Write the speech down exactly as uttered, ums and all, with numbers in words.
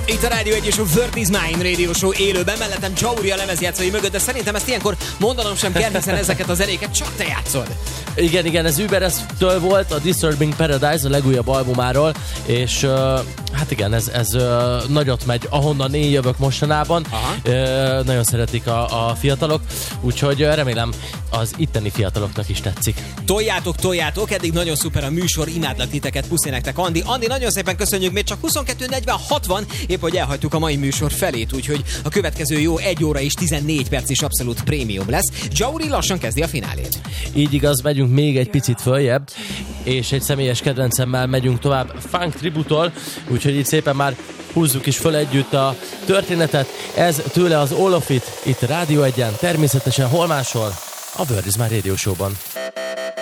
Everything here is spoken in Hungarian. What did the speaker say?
Itt a Rádió egy és a Word is Mine Radio Show élőben, mellettem Jauri a lemezjátszói mögött, de szerintem ezt ilyenkor mondanom sem kell, hiszen ezeket az zenéket csak te játszod. Igen, igen, ez Uberez-től volt, a Disturbing Paradise, a legújabb albumáról, és uh, hát igen, ez, ez uh, nagyot megy, ahonnan én jövök mostanában. Uh, nagyon szeretik a, a fiatalok, úgyhogy uh, remélem az itteni fiataloknak is tetszik. Toljátok, toljátok, eddig nagyon szuper a műsor, imádlak titeket, puszi nektek, Andi. Andi, nagyon szépen köszönjük, még csak huszonkettő negyvenhat van, épp hogy elhagytuk a mai műsor felét, úgyhogy a következő jó egy óra és tizennégy perc is abszolút prémium lesz. Jauri lassan kezdi a finálét. Így igaz, megyünk még egy picit följebb, és egy személyes kedvencemmel megyünk tovább Funk Tributól, úgyhogy itt szépen már húzzuk is föl együtt a történetet. Ez tőle az All of It, itt Rádió egyen, természetesen hol máshol, a Word is Mine Radio Show-ban.